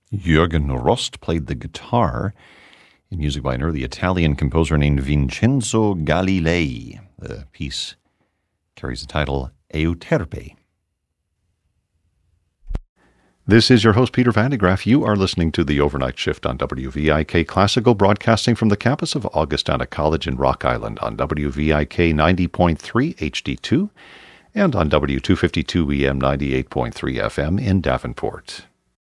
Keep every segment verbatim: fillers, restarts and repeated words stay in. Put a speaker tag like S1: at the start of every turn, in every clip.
S1: Jürgen Rost played the guitar in music by an early Italian composer named Vincenzo Galilei. The piece carries the title Euterpe. This is your host, Peter Van de Graaff. You are listening to The Overnight Shift on W V I K Classical, broadcasting from the campus of Augustana College in Rock Island on W V I K ninety point three H D two and on W two fifty-two E M ninety-eight point three F M in Davenport.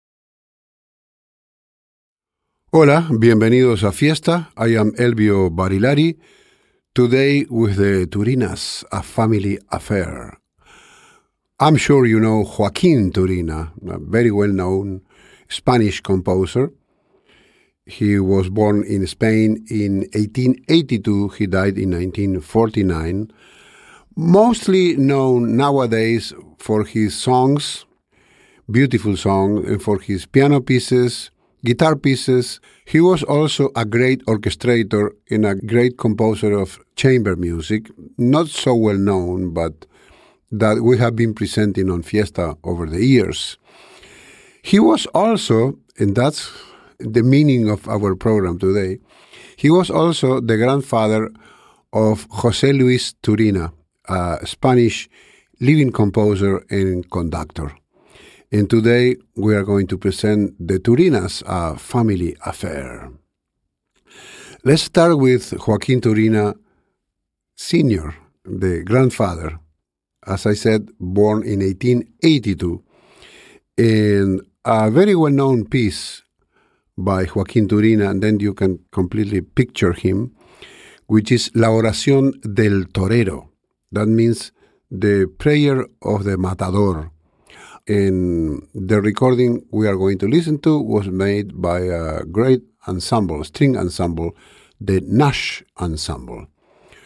S2: Hola, bienvenidos a Fiesta. I am Elvio Barilari. Today with the Turinas, a family affair. I'm sure you know Joaquin Turina, a very well-known Spanish composer. He was born in Spain in eighteen eighty-two. He died in nineteen forty-nine. Mostly known nowadays for his songs, beautiful songs, and for his piano pieces, guitar pieces. He was also a great orchestrator and a great composer of chamber music, not so well known, but that we have been presenting on Fiesta over the years. He was also, and that's the meaning of our program today, he was also the grandfather of José Luis Turina, a Spanish living composer and conductor. And today we are going to present the Turinas, a family affair. Let's start with Joaquin Turina Senior, the grandfather. As I said, born in eighteen eighty-two. And a very well-known piece by Joaquin Turina, and then you can completely picture him, which is La Oración del Torero. That means the prayer of the matador. And the recording we are going to listen to was made by a great ensemble, string ensemble, the Nash Ensemble.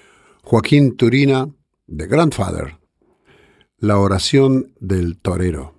S2: Joaquin Turina, the grandfather, La Oración del Torero.